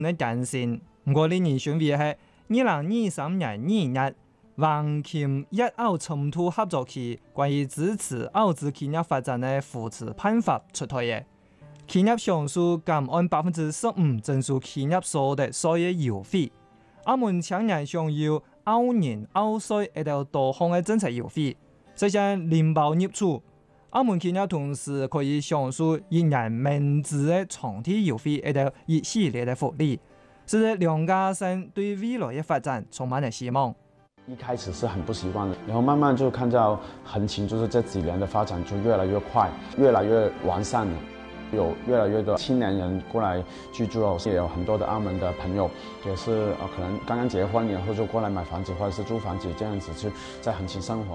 嘅艱辛。不過呢年選為係2023年2月，橫琴粵澳深度合作區關於支持澳資企業發展嘅扶持辦法出台嘅。企業上訴減按15%徵收企業所得稅嘅優惠。澳門青年享有澳人澳稅一條多項嘅政策優惠，實現零包入厝。澳門企業同時可以享受1年免資嘅長期優惠一條一系列嘅福利，使得兩家省對未來嘅發展充滿了希望。 一開始是很不習慣的，然後慢慢就看到橫琴就是這幾年的發展就越來越快，越來越完善了。有越來越多青年人過來居住了，也有很多的澳門的朋友，也是可能剛剛結婚，然後就過來買房子或者是租房子，這樣子就在橫琴生活。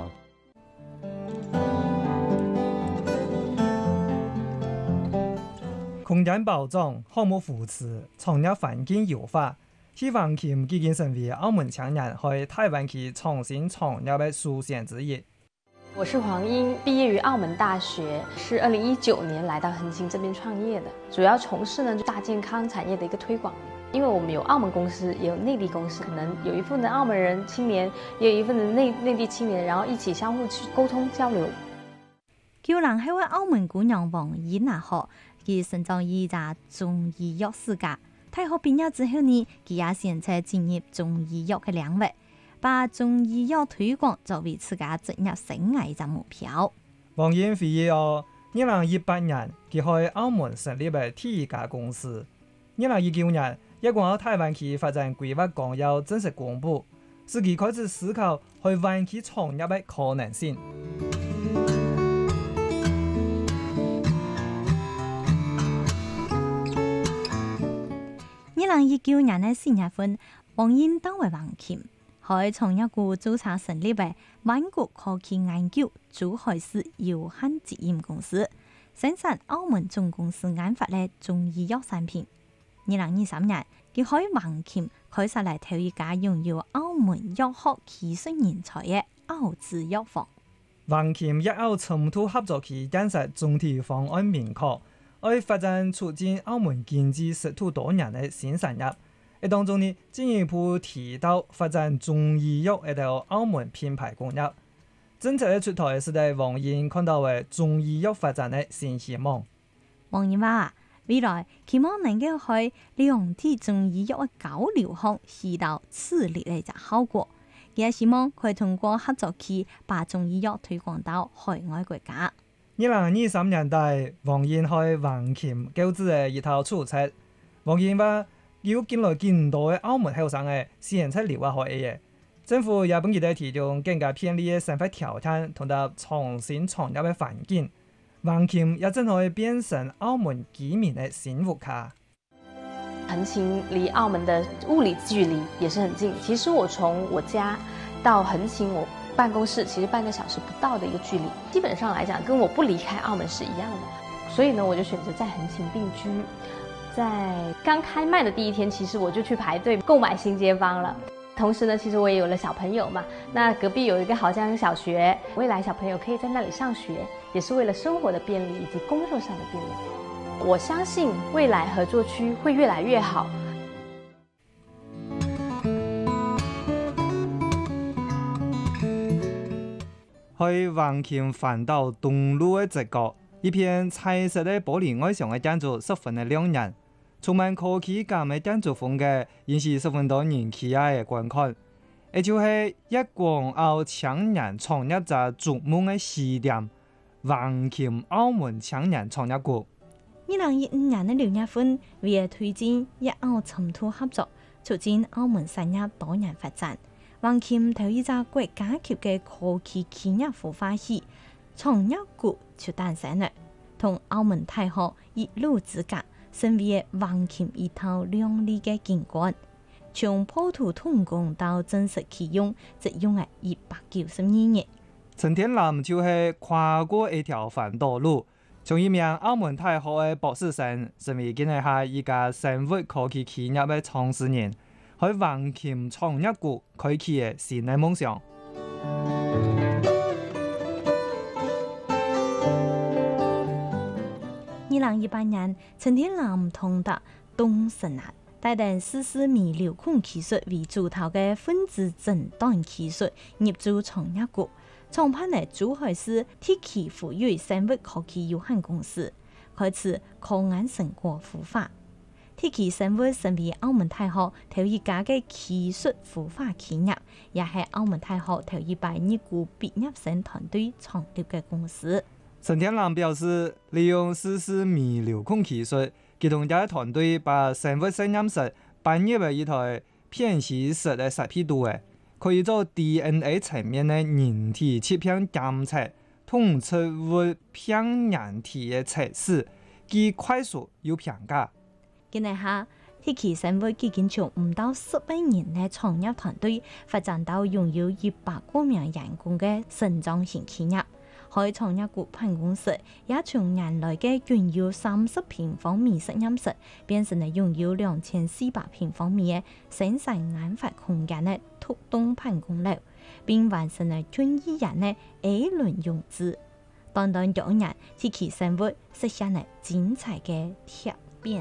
空間保障、項目扶持、創業環境優化，希望橫琴已經成為澳門青年喺台灣區創新創業的首選之一。 我是黃英，畢業於澳門大學，是2019年來到橫琴這邊創業的，主要從事呢大健康產業的一個推廣。因為我們有澳門公司，也有內地公司，可能有一份的澳門人青年，也有一份的內地青年，然後一起相互去溝通交流。 叫人係位澳門姑娘黃英啊，學佢成長於在中醫藥世家，大學畢業之後呢，佢也選擇進入中醫藥嘅領域。把中醫藥推廣作為自家職業生涯嘅目標。 黃英回憶哦，2018年佢喺澳門成立嘅第一家公司。2019年，一共喺台灣區發展規劃綱要正式公布，使佢開始思考去灣區創業嘅可能性。 2019年嘅4月份，黃英到為橫琴。喺創業股註冊成立嘅萬國科技研究珠海市有限責任公司，生產澳門總公司研發嘅中醫藥產品。2023年，佢喺橫琴開設嚟頭一家擁有澳門藥學技術人才嘅澳資藥房。 橫琴粵澳深度合作區建設總體方案明確，為發展促進澳門經濟實土多年嘅新產業。當中呢，進一步提到發展中醫藥一條澳門品牌工業。政策嘅出台使得黃英看到嘅中醫藥發展嘅新希望。 黃英話：未來期望能夠喺兩地中醫藥嘅交流上起到刺激嘅效果，也希望可以通過合作期把中醫藥推廣到海外國家。 2023年底，黃英喺橫琴購置嘅一套書冊。黃英話：要見來見到嘅澳門後生嘅先出留學嘅，政府也本期在提供更加便利嘅生活條件同埋創新創業嘅環境，橫琴也正可以變成澳門居民嘅幸福卡。 橫琴離澳門的物理距離也是很近，其實我從我家到橫琴我辦公室其實半個小時不到的一個距離，基本上來講跟我不離開澳門是一樣的，所以呢我就選擇在橫琴定居。在剛開賣的第一天，其實我就去排隊購買新街坊了。同時呢，其實我也有了小朋友嘛。那隔壁有一個好江小學，未來小朋友可以在那裡上學，也是為了生活的便利以及工作上的便利。我相信未來合作區會越來越好。 去橫琴環島東路嘅直角，一片彩色嘅玻璃外牆嘅建築十分嘅亮眼。充滿科技感嘅建築風格，引起十分多人喜愛嘅觀看。也就是一廣澳青年創業者逐夢嘅起點——橫琴澳門青年創業股。 2015年嘅6月份，為了推進粵澳深度合作，促進澳門產業多元發展，橫琴頭一隻國家級嘅科技企業孵化器創業股出誕生了，同澳門大學一路之隔。成為橫琴一套亮麗嘅景觀，從破土動工到正式啟用，只用了192年。 陳天南就是跨過一條環島路，從一名澳門大學嘅博士生，成為今日係一家生物科技企業嘅創始人，喺橫琴創業股開啟嘅新嘅夢想。 2018年，陳天南同達東神啊， 帶定44米流控技術為主頭嘅分子診斷技術入駐創業股，創辦嘅主要係鐵器富裕生物科技有限公司，開始科研成果孵化。鐵器生物成為澳門大學頭一家嘅技術孵化企業，也係澳門大學頭一班熱股畢業生團隊創立嘅公司。 陳天朗表示，利用44米流控技術，佢同佢團隊把生物實驗室搬入咗一台片時式嘅設備度，可以做 DNA 層面嘅人體切片檢測，同植物片人體嘅測試，既快速又平價。 今年下，鐵器生物已經從唔到10萬人嘅創業團隊發展到擁有100多名員工嘅成長型企業。開創業股辦公室也從原來嘅擁有30平方米實驗室，變成了擁有2400平方米嘅生產研發空間嘅獨棟辦公樓，並完成了21人嘅 A 輪融資。短短2年，鐵器生物實現了精彩嘅蛻變。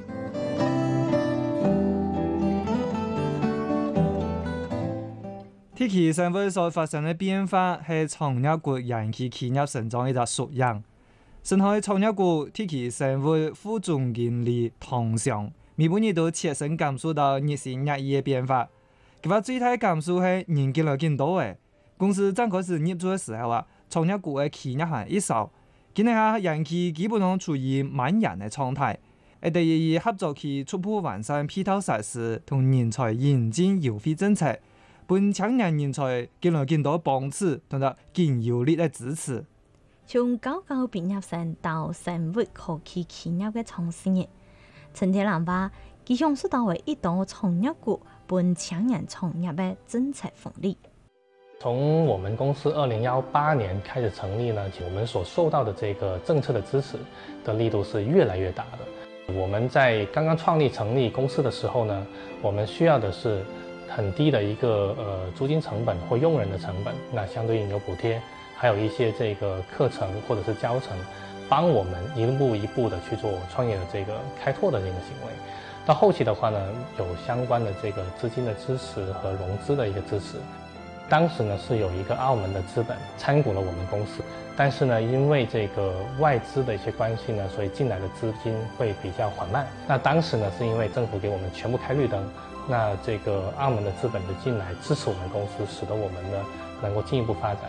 鐵器生物所發生嘅變化係創業股引起企業成長一個縮影。上海創業股鐵器生物副總經理唐翔，每半年都切身感受到日新月異嘅變化。佢話最大感受係人越來越多嘅。公司剛開始入駐嘅時候創業股嘅企業係一少，今年下人氣基本上處於滿人嘅狀態。第二合作期初步完善配套設施同人才引進優惠政策。本青年人才越來越多幫助同埋更有力嘅支持。 從高校畢業生到生物科技企業嘅創始人，陳天朗話：佢享受到為一檔創業股本青年創業嘅政策紅利。 從我們公司2018年開始成立呢，我們所受到的這個政策的支持的力度是越來越大的。我們在剛剛創立成立公司的時候呢，我們需要的是很低的一個租金成本或用人的成本，那相對應有補貼，還有一些這個課程或者是教程，幫我們一步一步的去做創業的這個開拓的這個行為。到後期的話呢，有相關的這個資金的支持和融資的一個支持。當時呢是有一個澳門的資本參股了我們公司，但是呢因為這個外資的一些關係呢，所以進來的資金會比較緩慢。那當時呢是因為政府給我們全部開綠燈。那這個澳門的資本的進來支持我們公司，使得我們呢能夠進一步發展。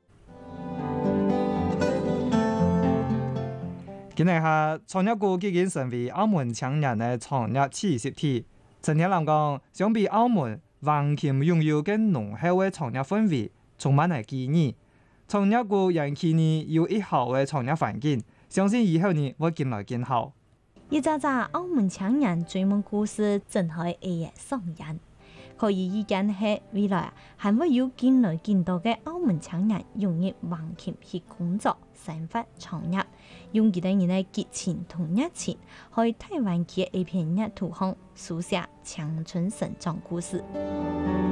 今年下創業股已經成為澳門青年嘅創業起始體。陳天朗講，相比澳門，橫琴擁有更濃厚嘅創業氛圍，充滿係機遇。創業股引起你有一好嘅創業環境，相信以後你會更來更好。 一紮紮澳門青年追夢故事正喺夜上演，可以預見係未來還會有更來更多嘅澳門青年融入橫琴去工作、生活、創業，用佢哋嘅激情同熱情，去台灣嘅一片熱土上書寫青春成長故事。